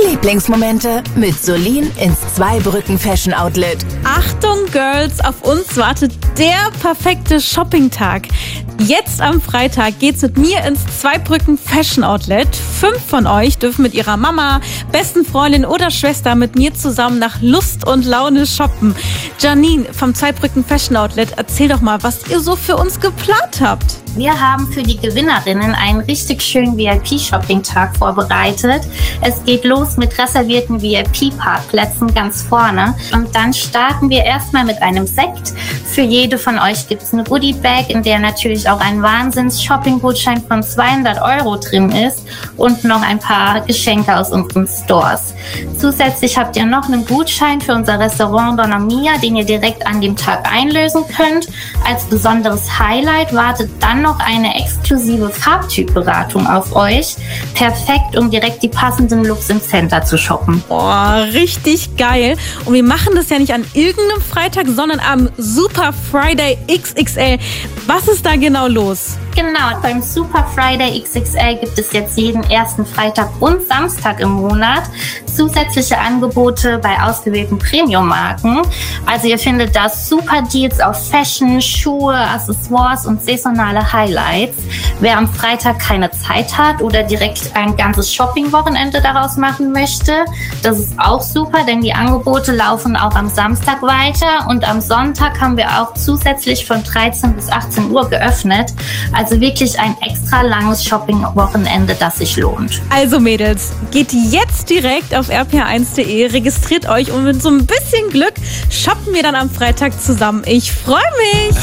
Lieblingsmomente mit Solin ins Zweibrücken Fashion Outlet. Achtung, Girls, auf uns wartet der perfekte Shoppingtag. Jetzt am Freitag geht's mit mir ins Zweibrücken Fashion Outlet. 5 von euch dürfen mit ihrer Mama, besten Freundin oder Schwester mit mir zusammen nach Lust und Laune shoppen. Janine vom Zweibrücken Fashion Outlet, erzähl doch mal, was ihr so für uns geplant habt. Wir haben für die Gewinnerinnen einen richtig schönen VIP-Shopping-Tag vorbereitet. Es geht los mit reservierten VIP-Parkplätzen ganz vorne. Und dann starten wir erstmal mit einem Sekt. Für jede von euch gibt es eine Goodie-Bag, in der natürlich auch ein Wahnsinns-Shopping-Gutschein von 200 € drin ist und noch ein paar Geschenke aus unseren Stores. Zusätzlich habt ihr noch einen Gutschein für unser Restaurant Donna Mia, den ihr direkt an dem Tag einlösen könnt. Als besonderes Highlight wartet dann noch eine exklusive Farbtypberatung auf euch. Perfekt, um direkt die passenden Looks im Center zu shoppen. Oh, richtig geil. Und wir machen das ja nicht an irgendeinem Freitag, sondern am Super Friday XXL. Was ist da genau los? Genau, beim Super Friday XXL gibt es jetzt jeden ersten Freitag und Samstag im Monat zusätzliche Angebote bei ausgewählten Premium-Marken. Also ihr findet da super Deals auf Fashion, Schuhe, Accessoires und saisonale Highlights. Wer am Freitag keine Zeit hat oder direkt ein ganzes Shopping-Wochenende daraus machen möchte, das ist auch super, denn die Angebote laufen auch am Samstag weiter und am Sonntag haben wir auch zusätzlich von 13 bis 18 Uhr geöffnet. Also wirklich ein extra langes Shopping-Wochenende, das sich lohnt. Also Mädels, geht jetzt direkt auf rpr1.de, registriert euch und mit so ein bisschen Glück shoppen wir dann am Freitag zusammen. Ich freue mich!